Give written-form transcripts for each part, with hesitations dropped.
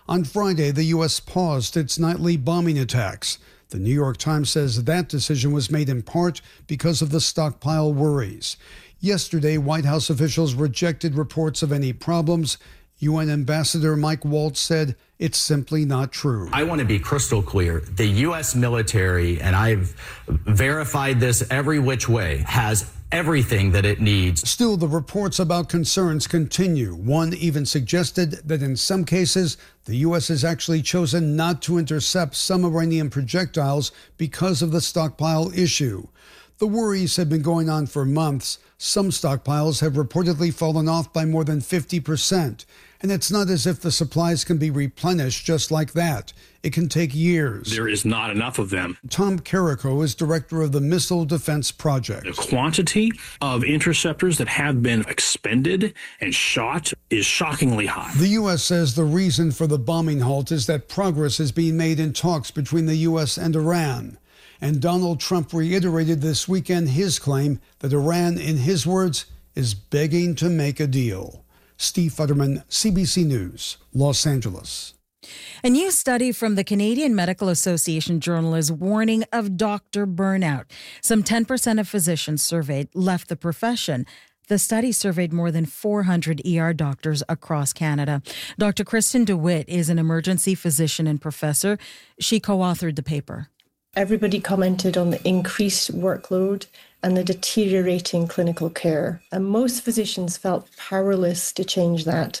On Friday, the U.S. paused its nightly bombing attacks. The New York Times says that decision was made in part because of the stockpile worries. Yesterday, White House officials rejected reports of any problems. UN Ambassador Mike Waltz said it's simply not true. I want to be crystal clear. The U.S. military, and I've verified this every which way, has everything that it needs. Still, the reports about concerns continue. One even suggested that in some cases, the U.S. has actually chosen not to intercept some Iranian projectiles because of the stockpile issue. The worries have been going on for months. Some stockpiles have reportedly fallen off by more than 50%. And it's not as if the supplies can be replenished just like that. It can take years. There is not enough of them. Tom Carrico is director of the Missile Defense Project. The quantity of interceptors that have been expended and shot is shockingly high. The U.S. says the reason for the bombing halt is that progress is being made in talks between the U.S. and Iran. And Donald Trump reiterated this weekend his claim that Iran, in his words, is begging to make a deal. Steve Futterman, CBC News, Los Angeles. A new study from the Canadian Medical Association Journal is warning of doctor burnout. Some 10% of physicians surveyed left the profession. The study surveyed more than 400 ER doctors across Canada. Dr. Kristen DeWitt is an emergency physician and professor. She co-authored the paper. Everybody commented on the increased workload and the deteriorating clinical care, and most physicians felt powerless to change that.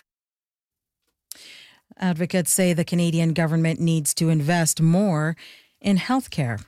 Advocates say the Canadian government needs to invest more in healthcare.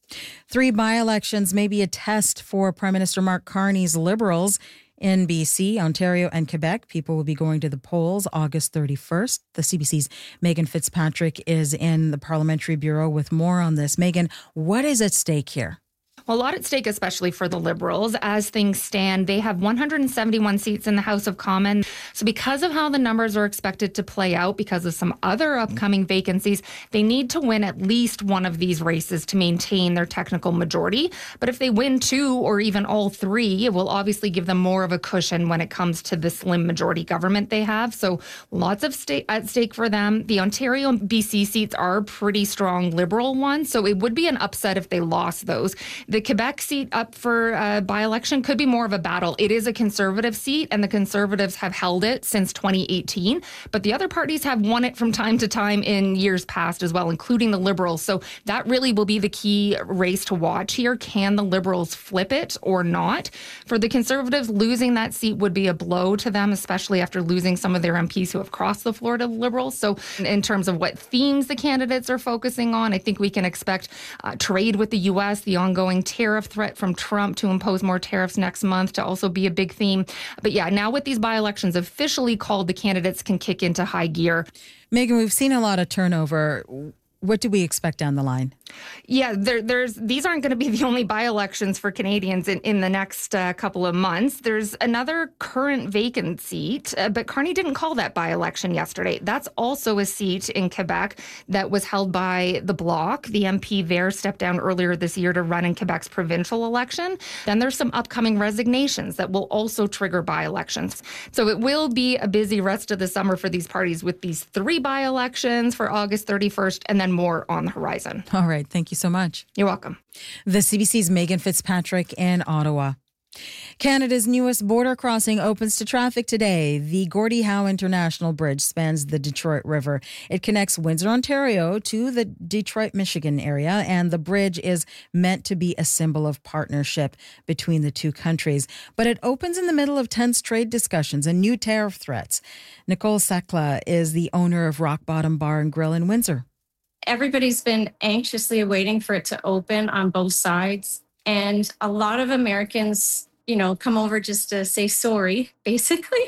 3 by-elections may be a test for Prime Minister Mark Carney's Liberals. In BC, Ontario and Quebec, people will be going to the polls August 31st. The CBC's Megan Fitzpatrick is in the Parliamentary Bureau with more on this. Megan, what is at stake here? Well, a lot at stake, especially for the Liberals. As things stand, they have 171 seats in the House of Commons. So because of how the numbers are expected to play out, because of some other upcoming vacancies, they need to win at least one of these races to maintain their technical majority. But if they win 2 or even all 3, it will obviously give them more of a cushion when it comes to the slim majority government they have. So lots of at stake for them. The Ontario and BC seats are pretty strong Liberal ones, so it would be an upset if they lost those. The Quebec seat up for by-election could be more of a battle. It is a Conservative seat, and the Conservatives have held it since 2018. But the other parties have won it from time to time in years past as well, including the Liberals. So that really will be the key race to watch here. Can the Liberals flip it or not? For the Conservatives, losing that seat would be a blow to them, especially after losing some of their MPs who have crossed the floor to the Liberals. So in terms of what themes the candidates are focusing on, I think we can expect trade with the U.S., the ongoing tariff threat from Trump to impose more tariffs next month to also be a big theme. But yeah, now with these by-elections officially called, the candidates can kick into high gear. Megan, we've seen a lot of turnover. What do we expect down the line? Yeah, these aren't going to be the only by-elections for Canadians in the next couple of months. There's another current vacant seat, but Carney didn't call that by-election yesterday. That's also a seat in Quebec that was held by the Bloc. The MP there stepped down earlier this year to run in Quebec's provincial election. Then there's some upcoming resignations that will also trigger by-elections. So it will be a busy rest of the summer for these parties with these 3 by-elections for August 31st and then more on the horizon. All right. Thank you so much. You're welcome. The CBC's Megan Fitzpatrick in Ottawa. Canada's newest border crossing opens to traffic today. The Gordie Howe International Bridge spans the Detroit River. It connects Windsor, Ontario to the Detroit, Michigan area, and the bridge is meant to be a symbol of partnership between the two countries. But it opens in the middle of tense trade discussions and new tariff threats. Nicole Sakla is the owner of Rock Bottom Bar and Grill in Windsor. Everybody's been anxiously waiting for it to open on both sides. And a lot of Americans, come over just to say sorry, basically.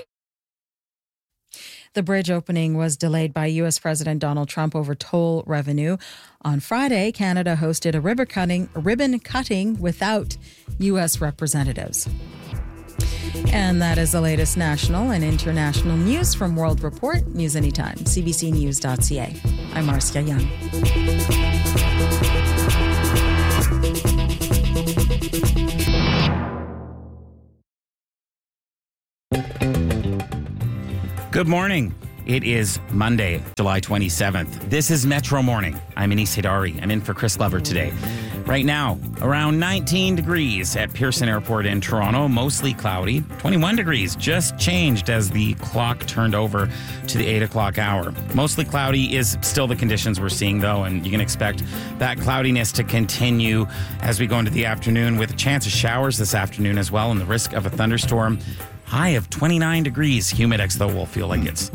The bridge opening was delayed by U.S. President Donald Trump over toll revenue. On Friday, Canada hosted a ribbon cutting without U.S. representatives. And that is the latest national and international news from World Report. News anytime, cbcnews.ca. I'm Marcia Young. Good morning. It is Monday, July 27th. This is Metro Morning. I'm Anis Haidari. I'm in for Chris Glover today. Right now, around 19 degrees at Pearson Airport in Toronto, mostly cloudy. 21 degrees just changed as the clock turned over to the 8 o'clock hour. Mostly cloudy is still the conditions we're seeing, though, and you can expect that cloudiness to continue as we go into the afternoon with a chance of showers this afternoon as well and the risk of a thunderstorm. High of 29 degrees. Humidex, though, will feel like it's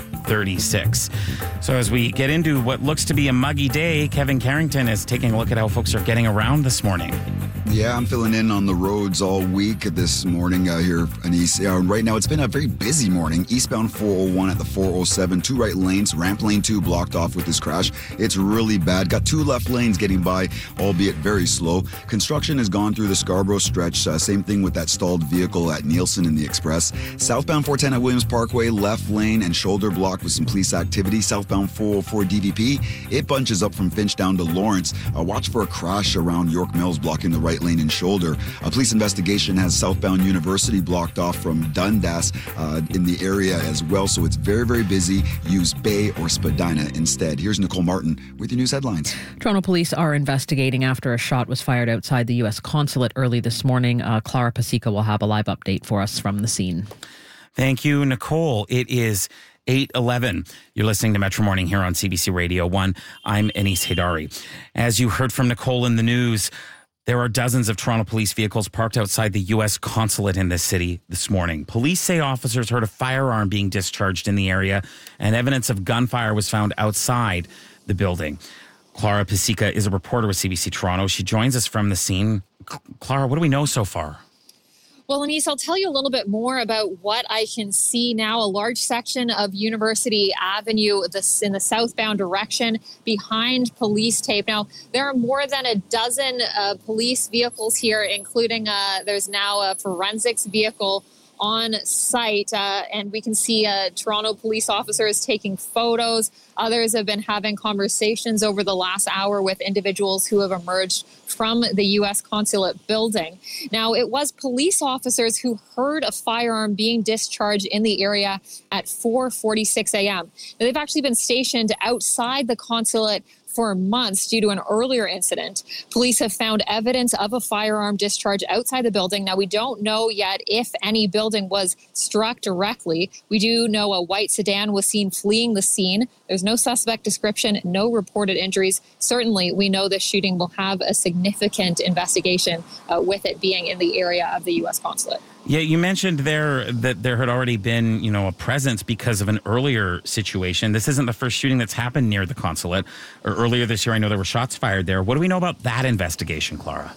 36. So as we get into what looks to be a muggy day, Kevin Carrington is taking a look at how folks are getting around this morning. Yeah, I'm filling in on the roads all week this morning here in East. Right now, it's been a very busy morning. Eastbound 401 at the 407, 2 right lanes, ramp lane 2 blocked off with this crash. It's really bad. Got 2 left lanes getting by, albeit very slow. Construction has gone through the Scarborough stretch. Same thing with that stalled vehicle at Nielsen in the Express. Southbound 410 at Williams Parkway, left lane and shoulder blocked with some police activity. Southbound 404 DVP, it bunches up from Finch down to Lawrence. Watch for a crash around York Mills blocking the right lane and shoulder. A police investigation has southbound University blocked off from Dundas in the area as well, so it's very, very busy. Use Bay or Spadina instead. Here's Nicole Martin with your news headlines. Toronto police are investigating after a shot was fired outside the U.S. consulate early this morning. Clara Pasica will have a live update for us from the scene. Thank you, Nicole. It is 8:11. You're listening to Metro Morning here on CBC Radio 1. I'm Anis Haidari. As you heard from Nicole in the news, there are dozens of Toronto police vehicles parked outside the U.S. consulate in this city this morning. Police say officers heard a firearm being discharged in the area, and evidence of gunfire was found outside the building. Clara Pasica is a reporter with CBC Toronto. She joins us from the scene. Clara, what do we know so far? Well, Anis, I'll tell you a little bit more about what I can see now. A large section of University Avenue in the southbound direction behind police tape. Now, there are more than a dozen police vehicles here, including there's now a forensics vehicle on site, and we can see Toronto police officers taking photos. Others have been having conversations over the last hour with individuals who have emerged from the U.S. consulate building. Now, it was police officers who heard a firearm being discharged in the area at 4:46 a.m. Now, they've actually been stationed outside the consulate for months due to an earlier incident. Police have found evidence of a firearm discharge outside the building. Now, we don't know yet if any building was struck directly. We do know a white sedan was seen fleeing the scene. There's no suspect description, no reported injuries. Certainly, we know this shooting will have a significant investigation with it being in the area of the U.S. consulate. Yeah, you mentioned there that there had already been, a presence because of an earlier situation. This isn't the first shooting that's happened near the consulate. Or earlier this year, I know there were shots fired there. What do we know about that investigation, Clara?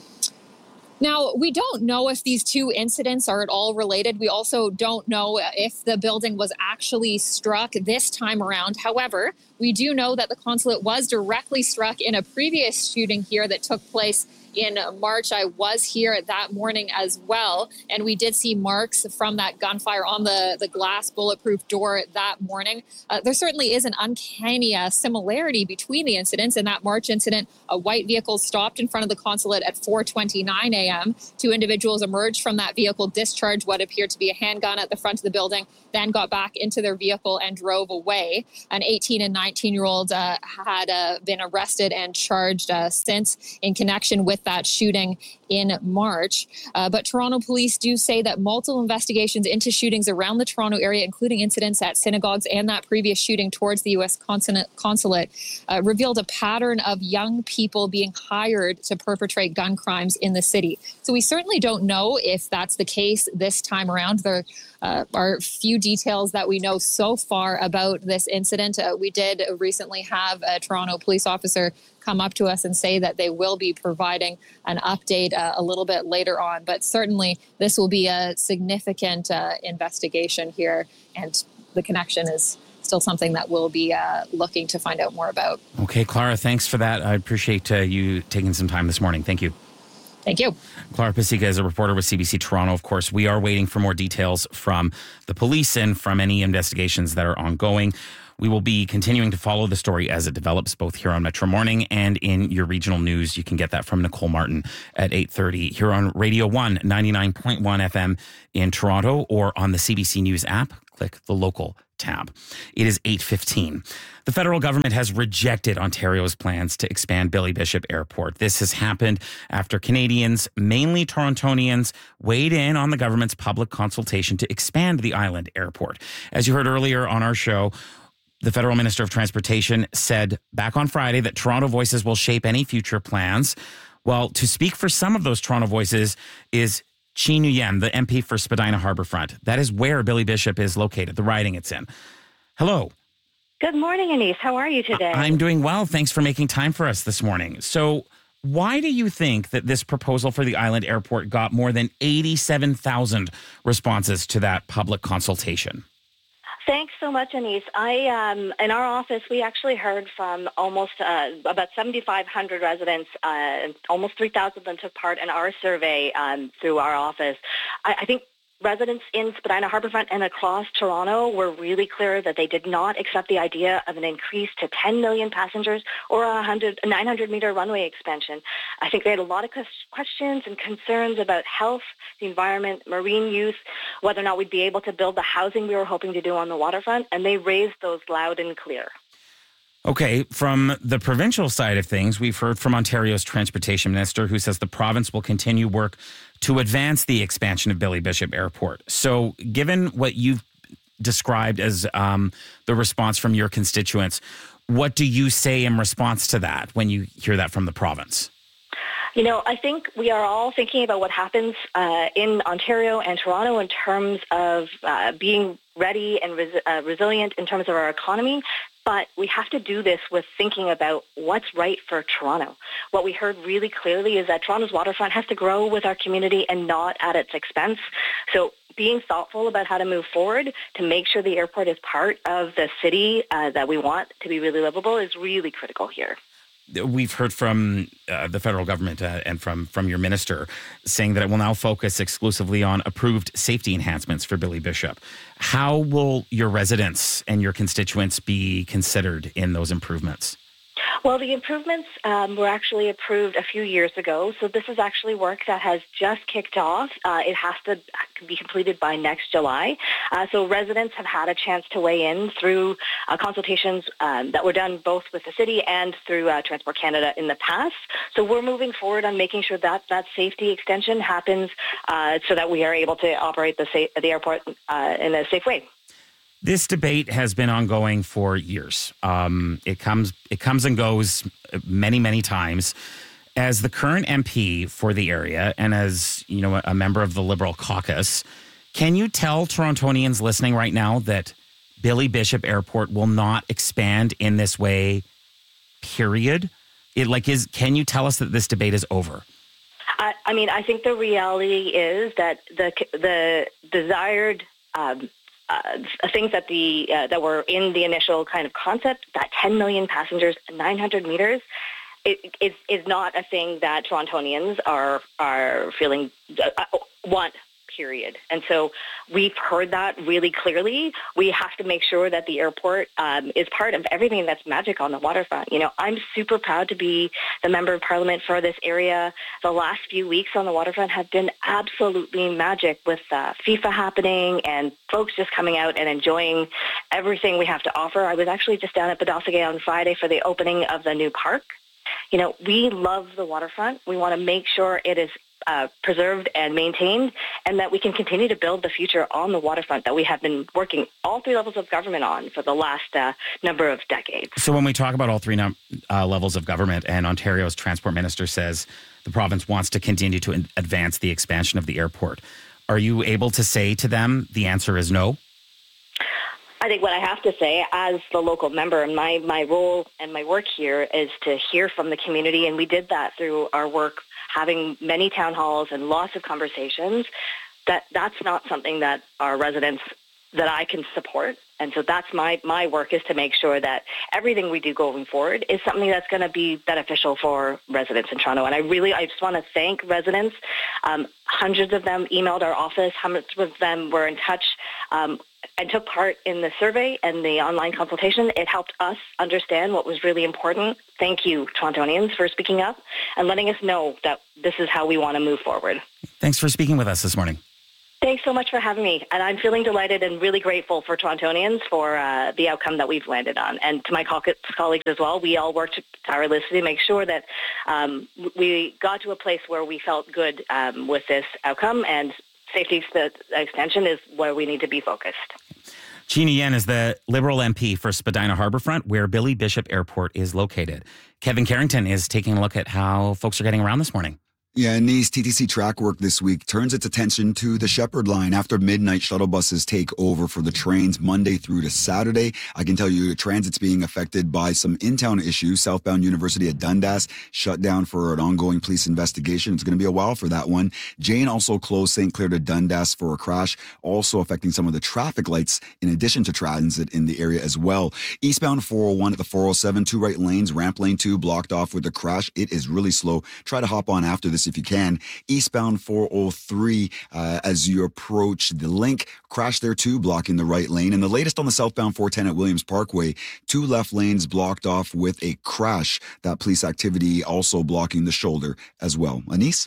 Now, we don't know if these two incidents are at all related. We also don't know if the building was actually struck this time around. However, we do know that the consulate was directly struck in a previous shooting here that took place in March. I was here that morning as well, and we did see marks from that gunfire on the glass bulletproof door that morning. There certainly is an uncanny similarity between the incidents. In that March incident, a white vehicle stopped in front of the consulate at 4:29 a.m. 2 individuals emerged from that vehicle, discharged what appeared to be a handgun at the front of the building, then got back into their vehicle and drove away. An 18 and 19-year-old had been arrested and charged since in connection with that shooting in March. But Toronto police do say that multiple investigations into shootings around the Toronto area, including incidents at synagogues and that previous shooting towards the U.S. consulate, revealed a pattern of young people being hired to perpetrate gun crimes in the city. So we certainly don't know if that's the case this time around. There are few details that we know so far about this incident. We did recently have a Toronto police officer come up to us and say that they will be providing an update a little bit later on. But certainly this will be a significant investigation here, and the connection is still something that we'll be looking to find out more about. Okay, Clara, thanks for that. I appreciate you taking some time this morning. Thank you. Thank you. Clara Pasica is a reporter with CBC Toronto. Of course, we are waiting for more details from the police and from any investigations that are ongoing. We will be continuing to follow the story as it develops, both here on Metro Morning and in your regional news. You can get that from Nicole Martin at 8:30 here on Radio 1, 99.1 FM in Toronto, or on the CBC News app. Click the local tab. It is 8:15. The federal government has rejected Ontario's plans to expand Billy Bishop Airport. This has happened after Canadians, mainly Torontonians, weighed in on the government's public consultation to expand the island airport. As you heard earlier on our show, the federal minister of transportation said back on Friday that Toronto voices will shape any future plans. Well, to speak for some of those Toronto voices is Chi Nguyen, the MP for Spadina Harbourfront. That is where Billy Bishop is located, the riding it's in. Hello. Good morning, Anise. How are you today? I'm doing well. Thanks for making time for us this morning. So why do you think that this proposal for the island airport got more than 87,000 responses to that public consultation? Thanks so much, Anise. In our office, we actually heard from almost about 7,500 residents. Almost 3,000 of them took part in our survey through our office. I think residents in Spadina Harbourfront and across Toronto were really clear that they did not accept the idea of an increase to 10 million passengers or a 900-meter runway expansion. I think they had a lot of questions and concerns about health, the environment, marine use, whether or not we'd be able to build the housing we were hoping to do on the waterfront, and they raised those loud and clear. Okay, from the provincial side of things, we've heard from Ontario's transportation minister who says the province will continue work to advance the expansion of Billy Bishop Airport. So given what you've described as the response from your constituents, what do you say in response to that when you hear that from the province? You know, I think we are all thinking about what happens in Ontario and Toronto in terms of being ready and resilient in terms of our economy. But we have to do this with thinking about what's right for Toronto. What we heard really clearly is that Toronto's waterfront has to grow with our community and not at its expense. So being thoughtful about how to move forward to make sure the airport is part of the city that we want to be really livable is really critical here. We've heard from the federal government and from your minister saying that it will now focus exclusively on approved safety enhancements for Billy Bishop. How will your residents and your constituents be considered in those improvements? Well, the improvements were actually approved a few years ago, so this is actually work that has just kicked off. It has to be completed by next July. So residents have had a chance to weigh in through consultations that were done both with the city and through Transport Canada in the past. So we're moving forward on making sure that that safety extension happens so that we are able to operate the airport in a safe way. This debate has been ongoing for years. It comes and goes many, many times. As the current MP for the area and as, you know, a member of the Liberal caucus, can you tell Torontonians listening right now that Billy Bishop Airport will not expand in this way, period? Can you tell us that this debate is over? I mean, I think the reality is that the desired things that that were in the initial kind of concept, that 10 million passengers, 900 meters, is not a thing that Torontonians are feeling want. Period. And so we've heard that really clearly. We have to make sure that the airport is part of everything that's magic on the waterfront. You know, I'm super proud to be the member of parliament for this area. The last few weeks on the waterfront have been absolutely magic with FIFA happening and folks just coming out and enjoying everything we have to offer. I was actually just down at Badosagay on Friday for the opening of the new park. You know, we love the waterfront. We want to make sure it is preserved and maintained, and that we can continue to build the future on the waterfront that we have been working all three levels of government on for the last number of decades. So when we talk about all three levels of government, and Ontario's transport minister says the province wants to continue to advance the expansion of the airport, are you able to say to them the answer is no? I think what I have to say as the local member, and my role and my work here is to hear from the community, and we did that through our work having many town halls and lots of conversations, that's not something that our residents, that I can support. And so that's my work, is to make sure that everything we do going forward is something that's going to be beneficial for residents in Toronto. And I just want to thank residents. Hundreds of them emailed our office. Hundreds of them were in touch and took part in the survey and the online consultation. It helped us understand what was really important. Thank you, Torontonians, for speaking up and letting us know that this is how we want to move forward. Thanks for speaking with us this morning. Thanks so much for having me. And I'm feeling delighted and really grateful for Torontonians for the outcome that we've landed on. And to my colleagues as well, we all worked tirelessly to make sure that we got to a place where we felt good with this outcome, and safety extension is where we need to be focused. Jeannie Yen is the Liberal MP for Spadina Harbourfront, where Billy Bishop Airport is located. Kevin Carrington is taking a look at how folks are getting around this morning. Yeah, Nice TTC track work this week turns its attention to the Shepherd Line after midnight shuttle buses take over for the trains Monday through to Saturday. I can tell you the transit's being affected by some in-town issues. Southbound University at Dundas shut down for an ongoing police investigation. It's going to be a while for that one. Jane also closed St. Clair to Dundas for a crash, also affecting some of the traffic lights in addition to transit in the area as well. Eastbound 401 at the 407, two right lanes, ramp lane 2 blocked off with a crash. It is really slow. Try to hop on after this if you can. Eastbound 403 as you approach the link, crash there too, blocking the right lane. And the latest on the southbound 410 at Williams Parkway, two left lanes blocked off with a crash. That police activity also blocking the shoulder as well. Anis?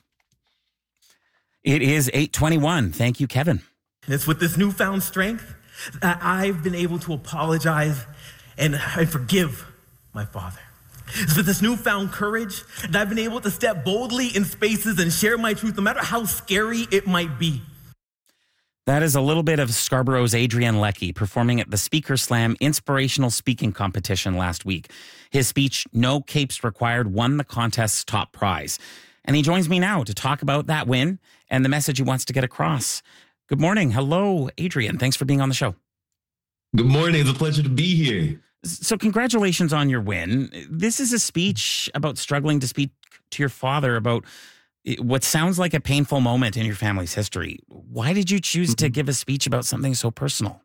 It is 8:21. Thank you, Kevin. It's with this newfound strength that I've been able to apologize and forgive my father. It's with this newfound courage that I've been able to step boldly in spaces and share my truth, no matter how scary it might be. That is a little bit of Scarborough's Adrian Leckie performing at the Speaker Slam Inspirational Speaking Competition last week. His speech, No Capes Required, won the contest's top prize. And he joins me now to talk about that win and the message he wants to get across. Good morning. Hello, Adrian. Thanks for being on the show. Good morning. It's a pleasure to be here. So congratulations on your win. This is a speech about struggling to speak to your father about what sounds like a painful moment in your family's history. Why did you choose to give a speech about something so personal?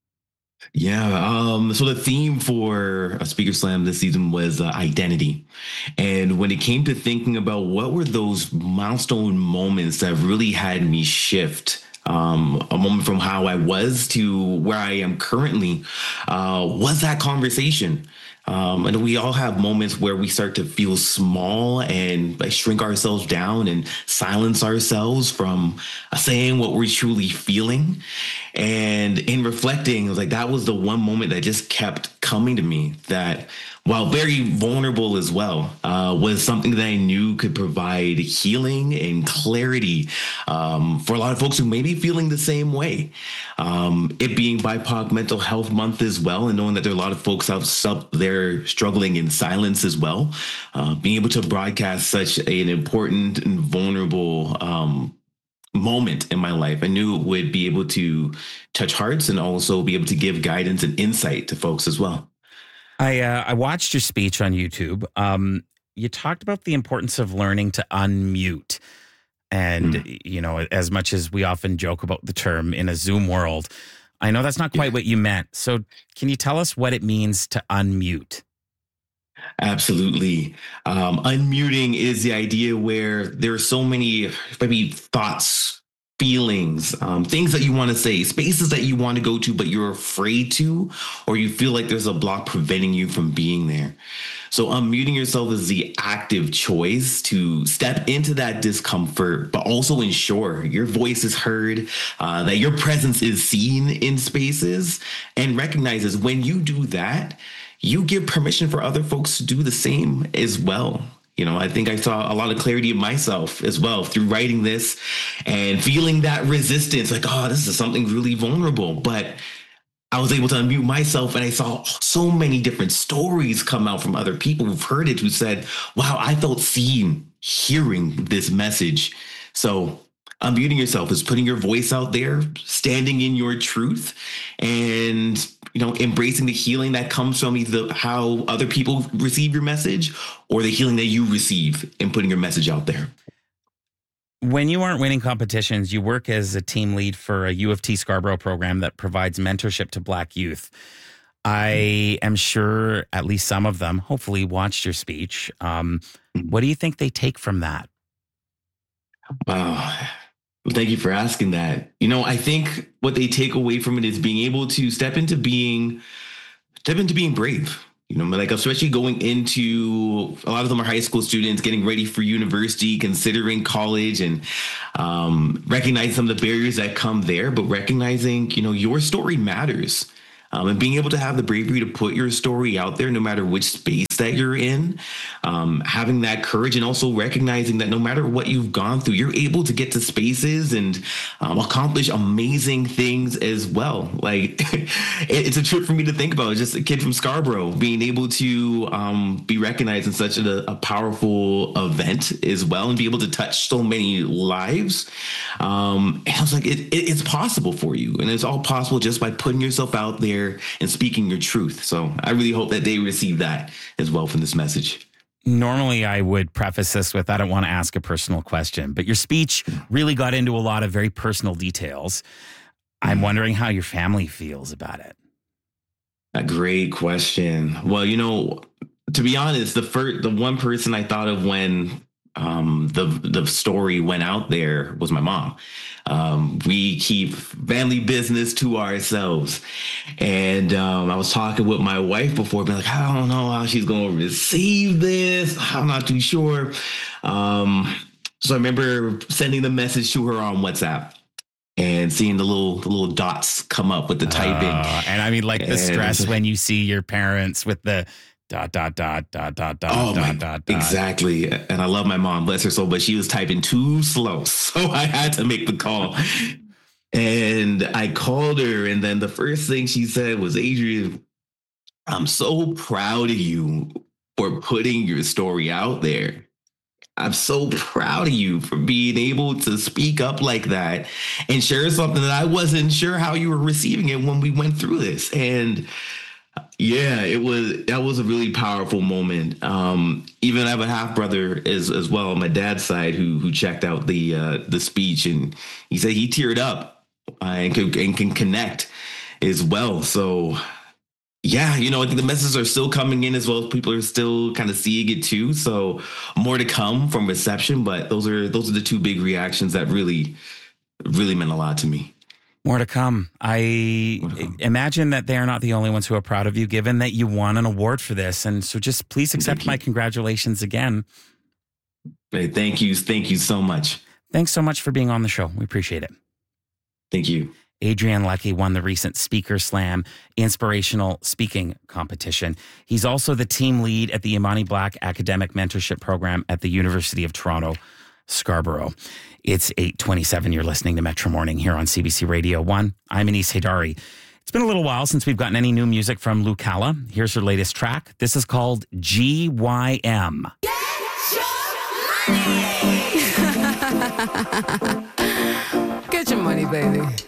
Yeah, so the theme for a Speaker Slam this season was identity. And when it came to thinking about what were those milestone moments that really had me shift, a moment from how I was to where I am currently, was that conversation. And we all have moments where we start to feel small and shrink ourselves down and silence ourselves from saying what we're truly feeling. And in reflecting, it was like that was the one moment that just kept coming to me that, while very vulnerable as well, was something that I knew could provide healing and clarity for a lot of folks who may be feeling the same way. It being BIPOC Mental Health Month as well, and knowing that there are a lot of folks out there struggling in silence as well, being able to broadcast such an important and vulnerable moment in my life, I knew it would be able to touch hearts and also be able to give guidance and insight to folks as well. I watched your speech on YouTube. You talked about the importance of learning to unmute. And, you know, as much as we often joke about the term in a Zoom world, I know that's not quite what you meant. So can you tell us what it means to unmute? Absolutely. Unmuting is the idea where there are so many maybe thoughts, feelings, things that you want to say, spaces that you want to go to, but you're afraid to, or you feel like there's a block preventing you from being there. So unmuting yourself is the active choice to step into that discomfort, but also ensure your voice is heard, that your presence is seen in spaces, and recognizes when you do that, you give permission for other folks to do the same as well. You know, I think I saw a lot of clarity in myself as well through writing this and feeling that resistance, like, oh, this is something really vulnerable. But I was able to unmute myself, and I saw so many different stories come out from other people who've heard it, who said, wow, I felt seen hearing this message. So unmuting yourself is putting your voice out there, standing in your truth, and, you know, embracing the healing that comes from either how other people receive your message or the healing that you receive in putting your message out there. When you aren't winning competitions, you work as a team lead for a U of T Scarborough program that provides mentorship to Black youth. I am sure at least some of them hopefully watched your speech. What do you think they take from that? Wow. Well, thank you for asking that. You know, I think what they take away from it is being able to step into being brave. Like especially going into, a lot of them are high school students getting ready for university, considering college, and recognizing some of the barriers that come there, but recognizing, your story matters. And being able to have the bravery to put your story out there, no matter which space that you're in, having that courage, and also recognizing that no matter what you've gone through, you're able to get to spaces and accomplish amazing things as well. Like it's a trip for me to think about. Just a kid from Scarborough being able to be recognized in such a powerful event as well, and be able to touch so many lives. And I was like, it's possible for you, and it's all possible just by putting yourself out there and speaking your truth. So I really hope that they receive that as well from this message. Normally, I would preface this with, I don't want to ask a personal question, but your speech really got into a lot of very personal details. I'm wondering how your family feels about it. A great question. Well, to be honest, the one person I thought of when the story went out there was my mom. We keep family business to ourselves. And I was talking with my wife before, being like, I don't know how she's going to receive this. I'm not too sure. So I remember sending the message to her on WhatsApp and seeing the little dots come up with the typing. And I mean, like the stress when you see your parents with the ... Exactly. And I love my mom, bless her soul, but she was typing too slow. So I had to make the call. And I called her, and then the first thing she said was, Adrian, I'm so proud of you for putting your story out there. I'm so proud of you for being able to speak up like that and share something that I wasn't sure how you were receiving it when we went through this. And yeah, that was a really powerful moment. Even I have a half brother as well on my dad's side who checked out the speech, and he said he teared up and can connect as well. So yeah, I think the messages are still coming in as well. People are still kind of seeing it too. So more to come from reception, but those are the two big reactions that really, really meant a lot to me. More to come. I imagine that they are not the only ones who are proud of you, given that you won an award for this. And so just please accept my congratulations again. Hey, thank you. Thank you so much. Thanks so much for being on the show. We appreciate it. Thank you. Adrian Leckie won the recent Speaker Slam Inspirational Speaking Competition. He's also the team lead at the Imani Black Academic Mentorship Program at the University of Toronto, Scarborough. It's 8:27. You're listening to Metro Morning here on CBC Radio 1. I'm Anis Haydari. It's been a little while since we've gotten any new music from Lucala. Here's her latest track. This is called GYM. Get your money, baby.